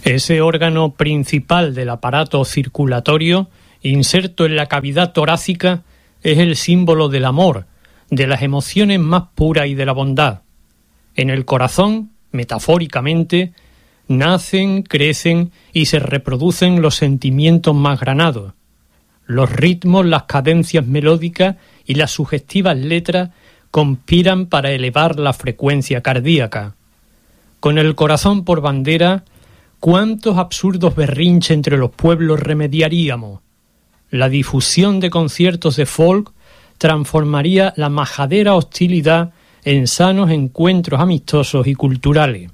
Ese órgano principal del aparato circulatorio, inserto en la cavidad torácica, es el símbolo del amor, de las emociones más puras y de la bondad. En el corazón, metafóricamente, nacen, crecen y se reproducen los sentimientos más granados. Los ritmos, las cadencias melódicas y las sugestivas letras conspiran para elevar la frecuencia cardíaca. Con el corazón por bandera, ¿cuántos absurdos berrinches entre los pueblos remediaríamos? La difusión de conciertos de folk transformaría la majadera hostilidad en sanos encuentros amistosos y culturales.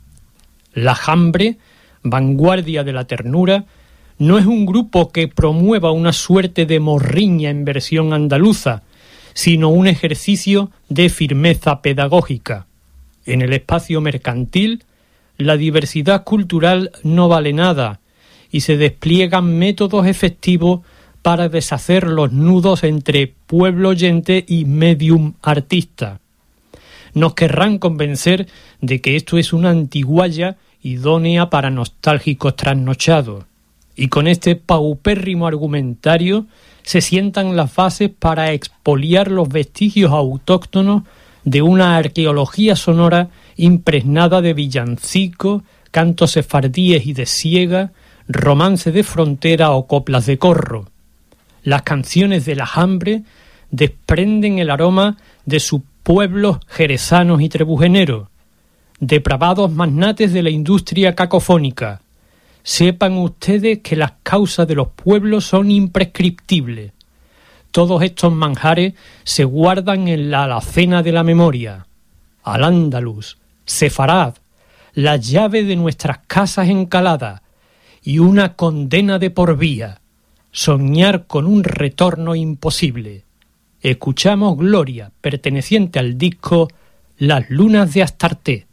La Jambre, vanguardia de la ternura, no es un grupo que promueva una suerte de morriña en versión andaluza, sino un ejercicio de firmeza pedagógica. En el espacio mercantil, la diversidad cultural no vale nada y se despliegan métodos efectivos para deshacer los nudos entre pueblo oyente y medium artista. Nos querrán convencer de que esto es una antigualla idónea para nostálgicos trasnochados, y con este paupérrimo argumentario se sientan las bases para expoliar los vestigios autóctonos de una arqueología sonora impregnada de villancicos, cantos sefardíes y de siega, romance de frontera o coplas de corro. Las canciones de la Jambre desprenden el aroma de sus pueblos jerezanos y trebujeneros, depravados magnates de la industria cacofónica. Sepan ustedes que las causas de los pueblos son imprescriptibles. Todos estos manjares se guardan en la alacena de la memoria. Al-Ándalus, Sefarad, la llave de nuestras casas encaladas y una condena de por vía. Soñar con un retorno imposible. Escuchamos Gloria, perteneciente al disco Las lunas de Astarte.